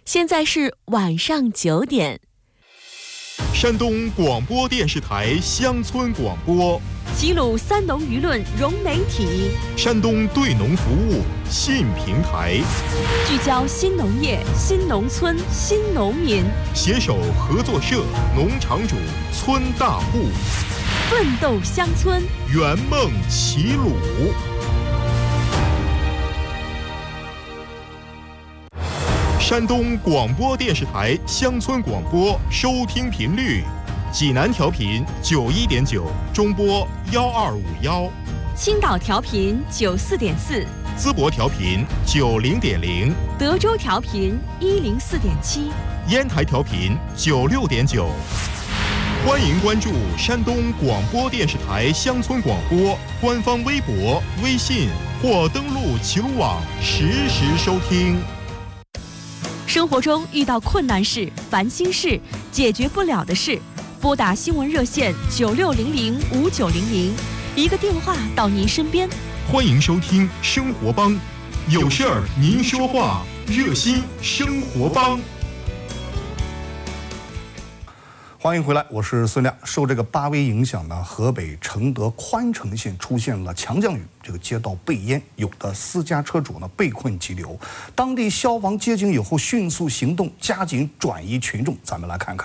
现在是晚上9点。 山东广播电视台乡村广播， 齐鲁三农舆论融媒体， 山东对农服务新平台， 聚焦新农业、新农村、新农民， 携手合作社、农场主、村大户， 奋斗乡村， 圆梦齐鲁。山东广播电视台乡村广播收听频率：济南调频91.9，中波1251； 青岛调频94.4， 淄博调频90.0， 德州调频104.7， 烟台调频96.9。欢迎关注山东广播电视台乡村广播官方微博、微信或登录齐鲁网实时收听。 生活中遇到困难事、烦心事、解决不了的事，拨打新闻热线96005900，一个电话到您身边。 欢迎收听生活帮，有事儿您说话，热心生活帮。 欢迎回来，我是孙亮。受这个8危影响呢，河北承德宽城县出现了强降雨，这个街道被淹，有的私家车主呢被困急流。当地消防接警以后迅速行动，加紧转移群众。咱们来看看。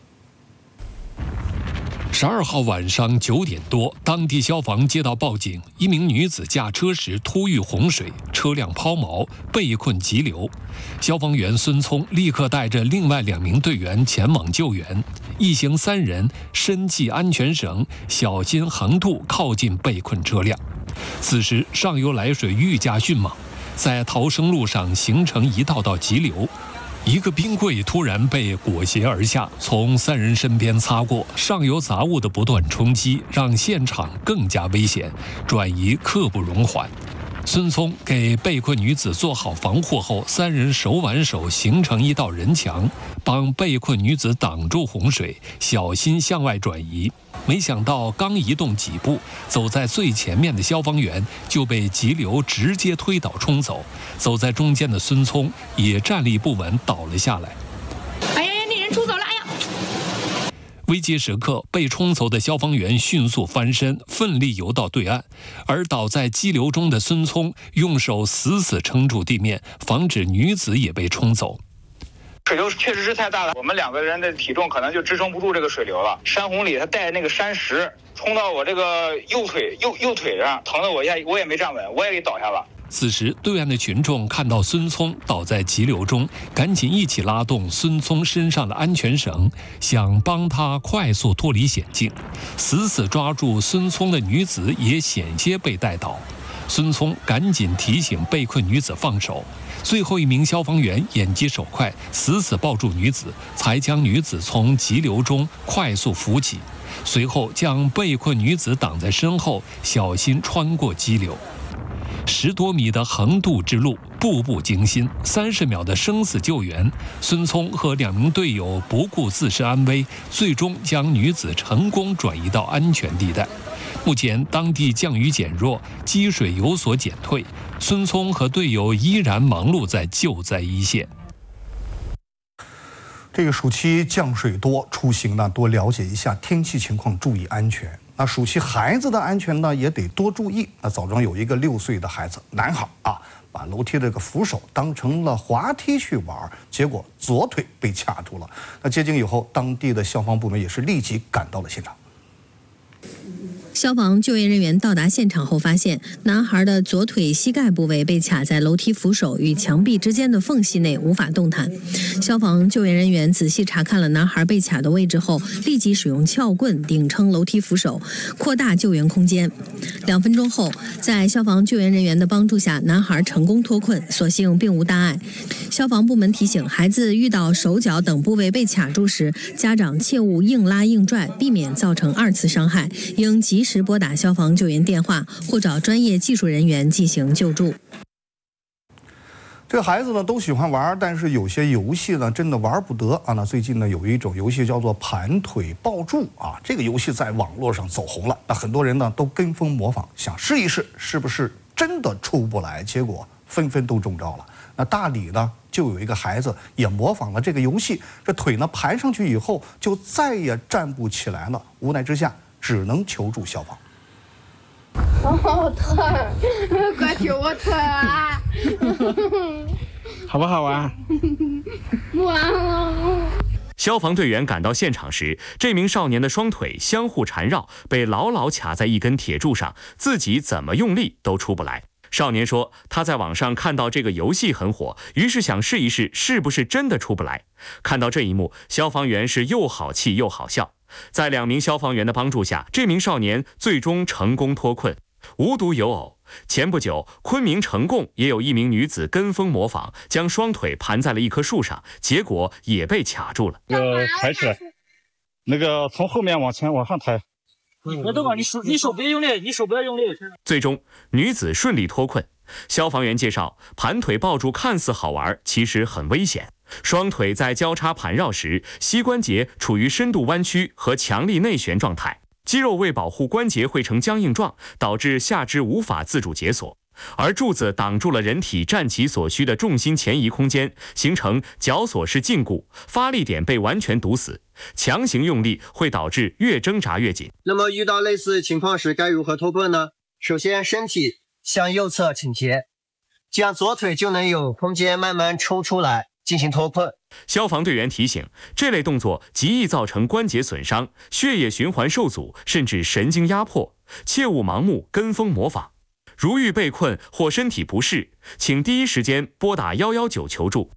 12号晚上9点多，当地消防接到报警，一名女子驾车时突遇洪水，车辆抛锚，被困急流。消防员孙聪立刻带着另外2名队员前往救援，一行3人身系安全绳，小心横渡靠近被困车辆。此时上游来水愈加迅猛，在逃生路上形成一道道急流。一个冰柜突然被裹挟而下，从3人身边擦过，上游杂物的不断冲击让现场更加危险，转移刻不容缓。孙聪给被困女子做好防护后，3人手挽手形成一道人墙，帮被困女子挡住洪水，小心向外转移。没想到刚移动几步，走在最前面的消防员就被急流直接推倒冲走，走在中间的孙聪也站立不稳倒了下来。 哎呀，那人冲走了！哎呀！ 危急时刻，被冲走的消防员迅速翻身，奋力游到对岸，而倒在激流中的孙聪用手死死撑住地面，防止女子也被冲走。 水流确实是太大了，我们2个人的体重可能就支撑不住这个水流了。山洪里他带那个山石冲到我这个右腿上，疼得我也没站稳，我也给倒下了。 此时，对岸的群众看到孙聪倒在急流中，赶紧一起拉动孙聪身上的安全绳，想帮他快速脱离险境。死死抓住孙聪的女子也险些被带倒，孙聪赶紧提醒被困女子放手。最后一名消防员眼疾手快，死死抱住女子，才将女子从急流中快速扶起，随后将被困女子挡在身后，小心穿过激流。10多米的横渡之路，步步惊心，30秒的生死救援，孙聪和2名队友不顾自身安危，最终将女子成功转移到安全地带。目前当地降雨减弱，积水有所减退，孙聪和队友依然忙碌在救灾一线。 这个暑期降水多，出行呢多了解一下天气情况，注意安全。那暑期孩子的安全呢也得多注意。那枣庄有一个6岁的孩子，男孩啊，把楼梯这个扶手当成了滑梯去玩，结果左腿被卡住了。那接警以后，当地的消防部门也是立即赶到了现场。 消防救援人员到达现场后发现，男孩的左腿膝盖部位被卡在楼梯扶手与墙壁之间的缝隙内，无法动弹。消防救援人员仔细查看了男孩被卡的位置后，立即使用撬棍顶撑楼梯扶手，扩大救援空间。2分钟后，在消防救援人员的帮助下，男孩成功脱困，所幸并无大碍。消防部门提醒，孩子遇到手脚等部位被卡住时，家长切勿硬拉硬拽，避免造成2次伤害，应及时拨打消防救援电话或找专业技术人员进行救助。 这个孩子呢都喜欢玩，但是有些游戏呢真的玩不得啊。那最近呢有一种游戏叫做盘腿抱柱啊，这个游戏在网络上走红了，那很多人呢都跟风模仿，想试一试是不是真的出不来，结果纷纷都中招了。 那大理呢就有一个孩子也模仿了这个游戏，这腿呢盘上去以后就再也站不起来了，无奈之下只能求助消防。 好疼，快救我疼啊！ 好不好玩？ 完了。 消防队员赶到现场时，这名少年的双腿相互缠绕，被牢牢卡在一根铁柱上，自己怎么用力都出不来。少年说，他在网上看到这个游戏很火，于是想试一试是不是真的出不来。看到这一幕，消防员是又好气又好笑。在2名消防员的帮助下，这名少年最终成功脱困。无独有偶，前不久，昆明成贡也有一名女子跟风模仿，将双腿盘在了一棵树上，结果也被卡住了。 抬起来，从后面往前往上抬。 你手不要用力，不要用力。 最终，女子顺利脱困。消防员介绍，盘腿抱住看似好玩，其实很危险。双腿在交叉盘绕时，膝关节处于深度弯曲和强力内旋状态，肌肉为保护关节会呈僵硬状，导致下肢无法自主解锁。而柱子挡住了人体站起所需的重心前移空间，形成绞索式禁锢，发力点被完全堵死。强行用力会导致越挣扎越紧。 那么遇到类似情况时该如何脱困呢？首先，身体向右侧倾斜，这样左腿就能有空间慢慢抽出来进行脱困。 消防队员提醒，这类动作极易造成关节损伤、血液循环受阻，甚至神经压迫，切勿盲目跟风模仿。如遇被困或身体不适，请第一时间拨打119求助。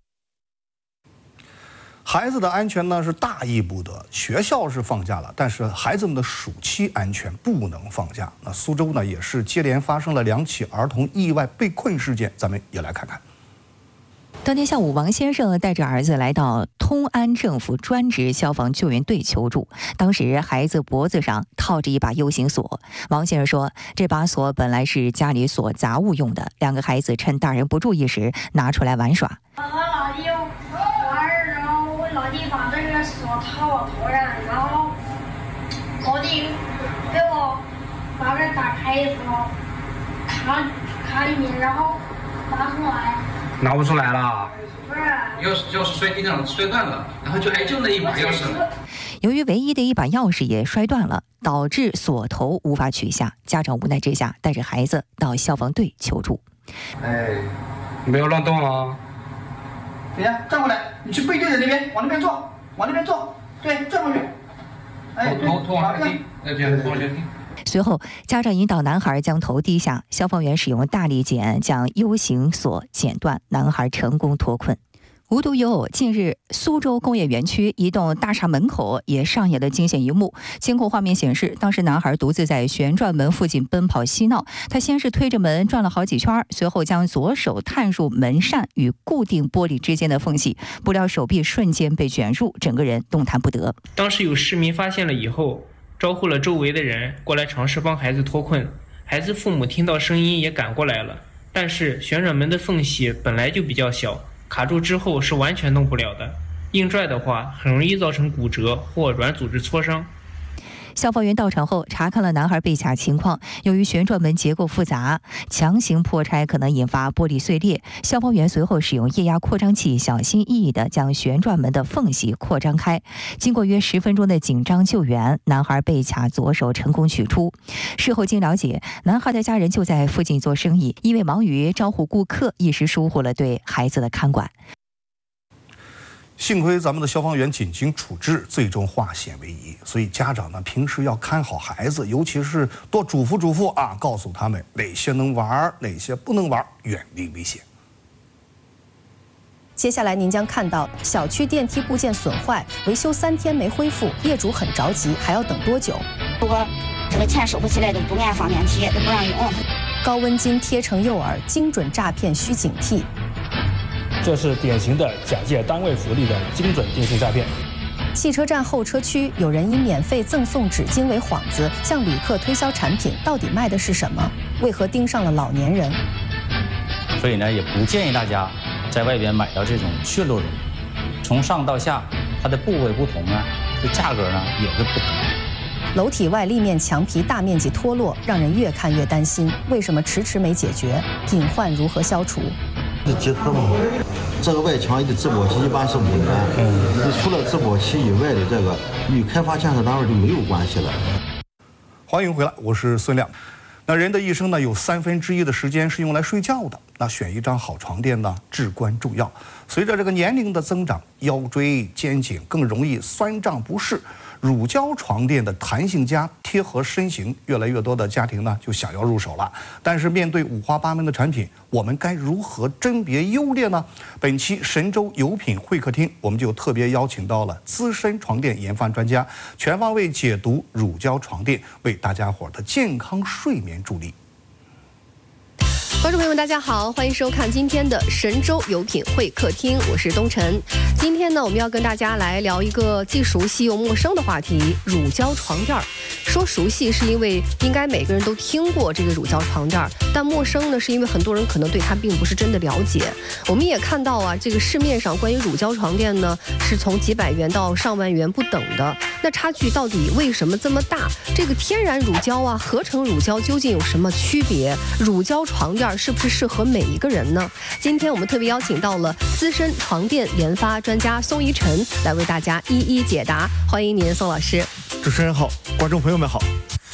孩子的安全呢是大义不得，学校是放假了，但是孩子们的暑期安全不能放假。那苏州呢也是接连发生了2起儿童意外被困事件，咱们也来看看。 当天下午，王先生带着儿子来到通安政府专职消防救援队求助。当时孩子脖子上套着一把 U 型锁。王先生说，这把锁本来是家里锁杂物用的，2个孩子趁大人不注意时拿出来玩耍。 我老弟玩，然后我老弟把这个锁套我头上，然后老弟给我把这打开的时候卡里面，然后拿出来。 拿不出来了， 不是， 钥匙摔地上摔断了，然后就那一把钥匙。 由于唯一的一把钥匙也摔断了，导致锁头无法取下，家长无奈之下带着孩子到消防队求助。 不要乱动啊！ 等一下，站过来，你去背对着那边，往那边坐，对，转过去。 头往下低，这样头往下低。 随后，家长引导男孩将头低下，消防员使用大力剪将 U 型锁剪断，男孩成功脱困。无独有偶，近日苏州工业园区一栋大厦门口也上演了惊险一幕。监控画面显示，当时男孩独自在旋转门附近奔跑嬉闹，他先是推着门转了好几圈，随后将左手探入门扇与固定玻璃之间的缝隙，不料手臂瞬间被卷入，整个人动弹不得。 当时有市民发现了以后，招呼了周围的人过来尝试帮孩子脱困，孩子父母听到声音也赶过来了，但是旋转门的缝隙本来就比较小，卡住之后是完全动不了的，硬拽的话很容易造成骨折或软组织挫伤。 消防员到场后查看了男孩被卡情况，由于旋转门结构复杂，强行破拆可能引发玻璃碎裂。消防员随后使用液压扩张器，小心翼翼地将旋转门的缝隙扩张开。经过约10分钟的紧张救援，男孩被卡左手成功取出。事后经了解，男孩的家人就在附近做生意，因为忙于招呼顾客，一时疏忽了对孩子的看管。 幸亏咱们的消防员紧急处置，最终化险为夷。所以家长呢，平时要看好孩子，尤其是多嘱咐啊，告诉他们哪些能玩，哪些不能玩，远离危险。 接下来您将看到小区电梯部件损坏，维修3天没恢复，业主很着急，还要等多久？ 如果这个钱收不起来，都不按放电梯，都不让用。 高温巾贴成诱饵，精准诈骗需警惕。 这是典型的假借单位福利的精准电信诈骗。 汽车站候车区有人以免费赠送纸巾为幌子，向旅客推销产品，到底卖的是什么？为何盯上了老年人？ 所以呢，也不建议大家在外边买到这种血露绒，从上到下，它的部位不同呢，这价格呢也是不同。 楼体外立面墙皮大面积脱落，让人越看越担心。为什么迟迟没解决？隐患如何消除？ 是结合嘛，这个外墙的质保期一般是5年，你除了质保期以外的这个与开发建设单位就没有关系了。 欢迎回来，我是孙亮。那人的一生呢，有1/3的时间是用来睡觉的。那选一张好床垫呢，至关重要。随着这个年龄的增长，腰椎、肩颈更容易酸胀不适。乳胶床垫的弹性佳，贴合身形，越来越多的家庭呢就想要入手了。但是面对五花八门的产品，我们该如何甄别优劣呢？本期神州有品会客厅，我们就特别邀请到了资深床垫研发专家，全方位解读乳胶床垫，为大家伙的健康睡眠助力。 观众朋友们，大家好，欢迎收看今天的神州有品会客厅，我是东晨。今天呢，我们要跟大家来聊一个既熟悉又陌生的话题——乳胶床垫。说熟悉是因为应该每个人都听过这个乳胶床垫，但陌生呢是因为很多人可能对它并不是真的了解。我们也看到啊，这个市面上关于乳胶床垫呢，是从几百元到上万元不等的。那差距到底为什么这么大？这个天然乳胶啊，合成乳胶究竟有什么区别？乳胶床垫是不是适合每一个人呢？今天我们特别邀请到了资深床垫研发专家宋一晨来为大家一一解答。欢迎您，宋老师。 主持人好，观众朋友们好。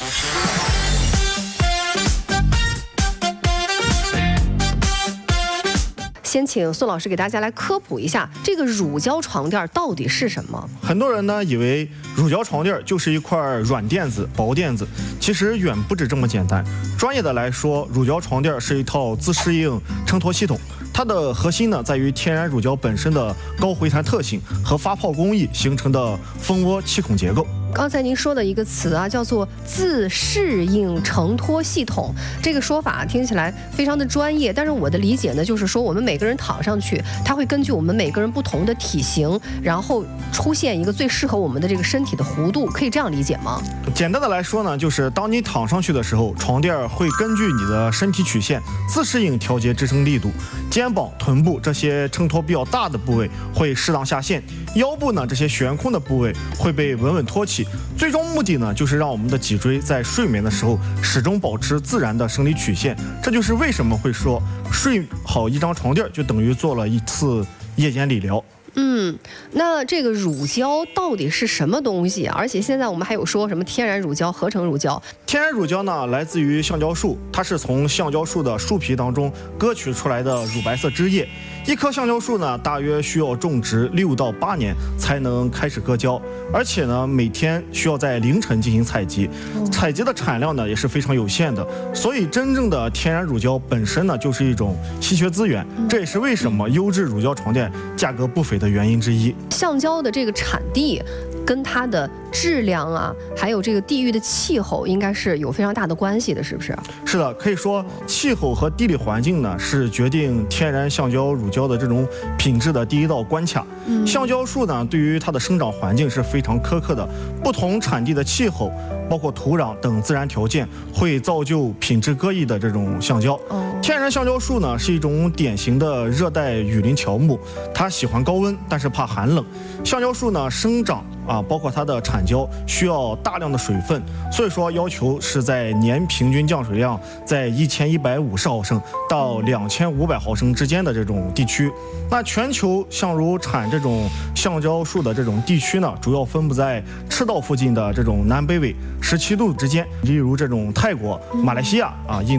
先请宋老师给大家来科普一下，这个乳胶床垫到底是什么？ 很多人呢以为乳胶床垫就是一块软垫子、薄垫子，其实远不止这么简单。专业的来说，乳胶床垫是一套自适应撑脱系统，它的核心呢在于天然乳胶本身的高回弹特性和发泡工艺形成的蜂窝气孔结构。 刚才您说的一个词啊，叫做自适应承托系统，这个说法听起来非常的专业，但是我的理解呢，就是说我们每个人躺上去，它会根据我们每个人不同的体型，然后出现一个最适合我们的这个身体的弧度，可以这样理解吗？ 简单的来说呢，就是当你躺上去的时候，床垫会根据你的身体曲线自适应调节支撑力度，肩膀、臀部这些撑托比较大的部位会适当下陷，腰部呢这些悬空的部位会被稳稳托起。最终目的呢，就是让我们的脊椎在睡眠的时候始终保持自然的生理曲线。这就是为什么会说睡好一张床垫就等于做了一次夜间理疗。 那这个乳胶到底是什么东西啊？而且现在我们还有说什么天然乳胶、合成乳胶。 天然乳胶呢，来自于橡胶树，它是从橡胶树的树皮当中割取出来的乳白色枝叶。一棵橡胶树呢，大约需要种植6到8年才能开始割胶，而且呢，每天需要在凌晨进行采集，采集的产量呢也是非常有限的。所以，真正的天然乳胶本身呢，就是一种稀缺资源，这也是为什么优质乳胶床垫价格不菲的原因之一。 橡胶的这个产地跟它的质量啊，还有这个地域的气候，应该是有非常大的关系的，是不是？ 是的，可以说气候和地理环境呢，是决定天然橡胶乳胶的这种品质的第一道关卡。橡胶树呢，对于它的生长环境是非常苛刻的，不同产地的气候，包括土壤等自然条件，会造就品质各异的这种橡胶。天然橡胶树呢，是一种典型的热带雨林乔木，它喜欢高温，但是怕寒冷。橡胶树呢，生长包括它的产胶需要大量的水分，所以说要求是在年平均降水量在1150毫升到2500毫升之间的这种地区。那全球像如产这种橡胶树的这种地区呢，主要分布在赤道附近的这种南北纬17度之间，例如这种泰国、马来西亚印度。